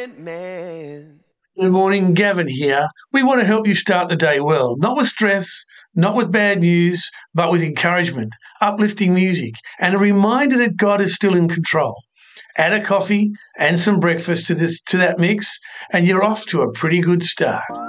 Ant Man. Good morning, Gavin here. We want to help you start the day well, not with stress, not with bad news, but with encouragement, uplifting music, and a reminder that God is still in control. Add a coffee and some breakfast to that mix, and you're off to a pretty good start.